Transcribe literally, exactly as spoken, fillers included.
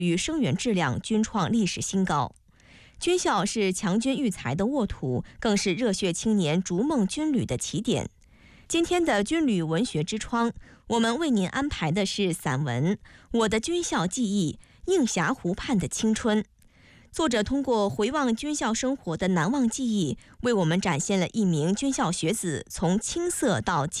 与生源质量均创历史新高。军校是强军育才的沃土，更是热血青年逐梦军旅的起点。今天的军旅文学之窗，我们为您安排的是散文《我的军校记忆：映霞湖畔的青春》。作者通过回望军校生活的难忘记忆，为我们展现了一名军校学子从青涩到